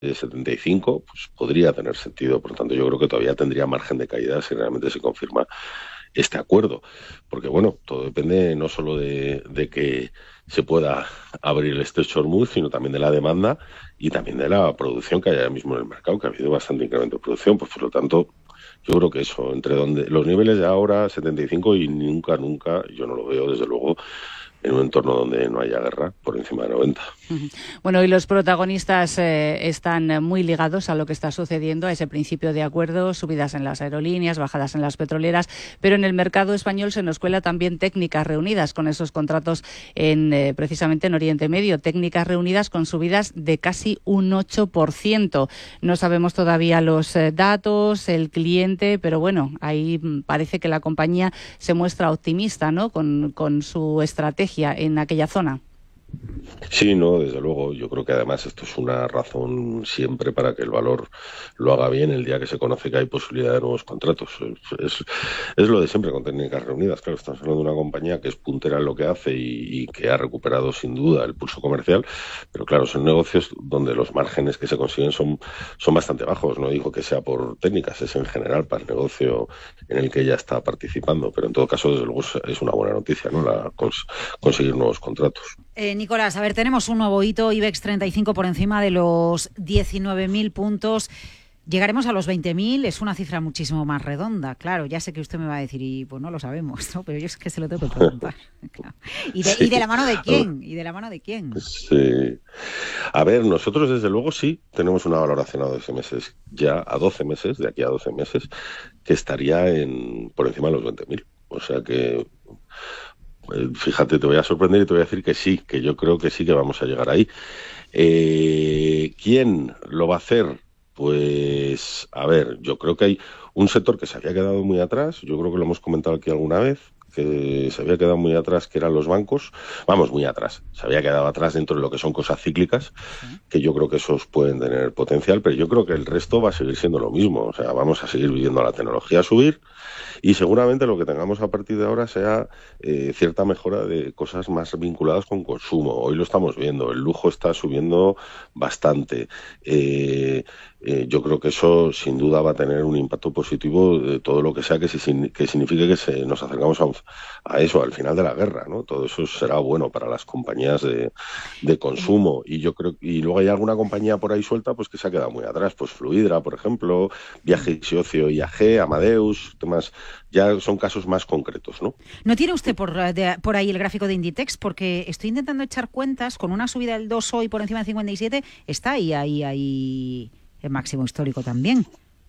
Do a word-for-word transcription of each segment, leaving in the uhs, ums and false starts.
de setenta y cinco, pues podría tener sentido. Por lo tanto, yo creo que todavía tendría margen de caída si realmente se confirma este acuerdo. Porque, bueno, todo depende no solo de, de que se pueda abrir el estrecho de Hormuz, sino también de la demanda y también de la producción que hay ahora mismo en el mercado, que ha habido bastante incremento de producción. Pues, por lo tanto, yo creo que eso, entre donde los niveles de ahora, setenta y cinco, y nunca, nunca, yo no lo veo, desde luego, en un entorno donde no haya guerra, por encima de noventa. Bueno, y los protagonistas eh, están muy ligados a lo que está sucediendo, a ese principio de acuerdo, subidas en las aerolíneas, bajadas en las petroleras, pero en el mercado español se nos cuela también Técnicas Reunidas con esos contratos en eh, precisamente en Oriente Medio, Técnicas Reunidas con subidas de casi un ocho por ciento. No sabemos todavía los eh, datos, el cliente, pero bueno, ahí parece que la compañía se muestra optimista, ¿no?, con, con su estrategia en aquella zona. Sí, no, desde luego. Yo creo que además esto es una razón siempre para que el valor lo haga bien el día que se conoce que hay posibilidad de nuevos contratos. Es, es, es lo de siempre con Técnicas Reunidas. Claro, estamos hablando de una compañía que es puntera en lo que hace y, y que ha recuperado sin duda el pulso comercial, pero claro, son negocios donde los márgenes que se consiguen son, son bastante bajos. No digo que sea por técnicas, es en general para el negocio en el que ella está participando, pero en todo caso, desde luego, es una buena noticia, ¿no?, la cons- conseguir nuevos contratos. Eh, Nicolás, a ver, tenemos un nuevo hito, IBEX treinta y cinco por encima de los diecinueve mil puntos. Llegaremos a los veinte mil, es una cifra muchísimo más redonda, claro. Ya sé que usted me va a decir, y pues no lo sabemos, ¿no? Pero yo es que se lo tengo que preguntar. Claro. ¿Y, de, sí. ¿Y de la mano de quién? ¿Y de la mano de quién? Sí. A ver, nosotros desde luego sí tenemos una valoración a doce meses, ya a doce meses, de aquí a doce meses, que estaría en por encima de los veinte mil. O sea que... Fíjate, te voy a sorprender y te voy a decir que sí, que yo creo que sí que vamos a llegar ahí. Eh, ¿Quién lo va a hacer? Pues, a ver, yo creo que hay un sector que se había quedado muy atrás, yo creo que lo hemos comentado aquí alguna vez, que se había quedado muy atrás, que eran los bancos, vamos, muy atrás, se había quedado atrás dentro de lo que son cosas cíclicas, que yo creo que esos pueden tener potencial, pero yo creo que el resto va a seguir siendo lo mismo, o sea, vamos a seguir viendo la tecnología subir, y seguramente lo que tengamos a partir de ahora sea eh, cierta mejora de cosas más vinculadas con consumo. Hoy lo estamos viendo, el lujo está subiendo bastante. Eh, eh, yo creo que eso sin duda va a tener un impacto positivo de todo lo que sea que, se, que signifique que se, nos acercamos a, a eso, al final de la guerra, ¿no? Todo eso será bueno para las compañías de, de consumo. Y yo creo y luego hay alguna compañía por ahí suelta pues que se ha quedado muy atrás, pues Fluidra, por ejemplo, Viajes y Ocio I A G, Amadeus, temas, ya son casos más concretos, ¿no? ¿No tiene usted por, de, por ahí el gráfico de Inditex? Porque estoy intentando echar cuentas, con una subida del dos hoy por encima de cincuenta y siete, está ahí, ahí, ahí el máximo histórico también.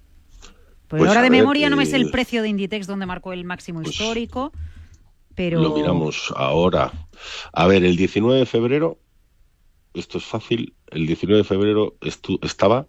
Pues, pues ahora de ver, memoria eh, no me sé el precio de Inditex donde marcó el máximo pues, histórico, pero... Lo miramos ahora. A ver, el diecinueve de febrero, esto es fácil, el diecinueve de febrero estu- estaba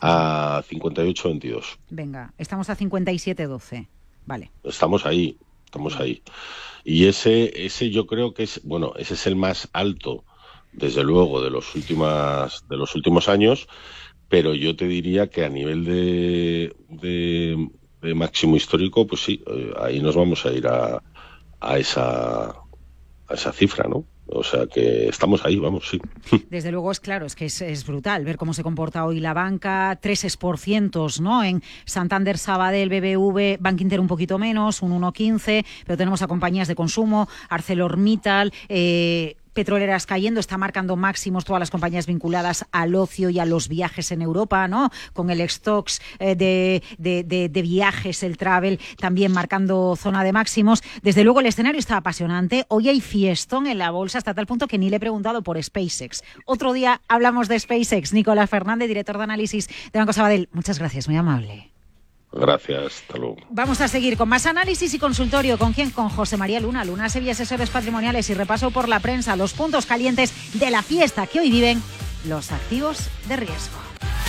a cincuenta y ocho veintidós. Venga, estamos a cincuenta y siete doce. Vale. Estamos ahí, estamos ahí. Y ese, ese yo creo que es, bueno, ese es el más alto, desde luego, de los últimas, de los últimos años, pero yo te diría que a nivel de, de, de máximo histórico, pues sí, eh, ahí nos vamos a ir a, a esa, a esa cifra, ¿no? O sea que estamos ahí, vamos, sí. Desde luego es claro, es que es, es brutal ver cómo se comporta hoy la banca, tres por ciento, ¿no? En Santander, Sabadell, B B V, Bank Inter un poquito menos, un uno quince, pero tenemos a compañías de consumo, ArcelorMittal, eh, petroleras cayendo, está marcando máximos todas las compañías vinculadas al ocio y a los viajes en Europa, ¿no? Con el stocks eh, de, de, de, de viajes, el travel, también marcando zona de máximos. Desde luego el escenario está apasionante. Hoy hay fiestón en la bolsa hasta tal punto que ni le he preguntado por SpaceX. Otro día hablamos de SpaceX. Nicolás Fernández, director de análisis de Banco Sabadell. Muchas gracias, muy amable. Gracias, hasta luego. Vamos a seguir con más análisis y consultorio. ¿Con quién? Con José María Luna, Luna Sevilla Asesores Patrimoniales, y repaso por la prensa, los puntos calientes de la fiesta que hoy viven los activos de riesgo.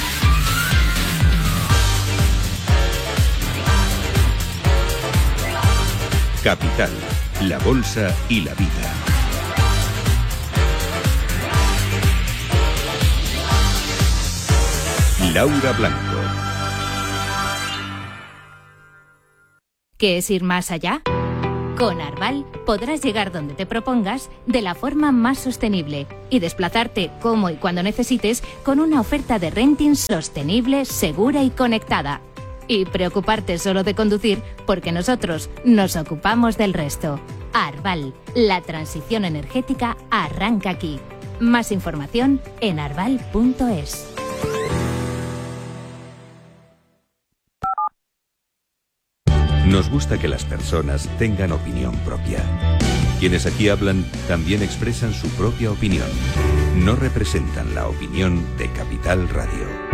Capital, la bolsa y la vida. Laura Blanco. ¿Qué es ir más allá? Con Arval podrás llegar donde te propongas de la forma más sostenible y desplazarte como y cuando necesites con una oferta de renting sostenible, segura y conectada. Y preocuparte solo de conducir porque nosotros nos ocupamos del resto. Arval, la transición energética arranca aquí. Más información en arval punto es. Nos gusta que las personas tengan opinión propia. Quienes aquí hablan también expresan su propia opinión. No representan la opinión de Capital Radio.